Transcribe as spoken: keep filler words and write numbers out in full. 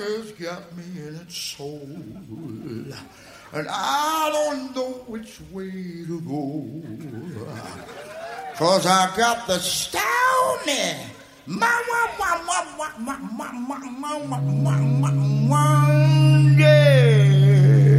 It's got me in its soul, and I don't know which way to go, 'cause I got the stony. Ma, ma, ma, ma, ma, ma, ma, ma, ma, ma, ma, ma.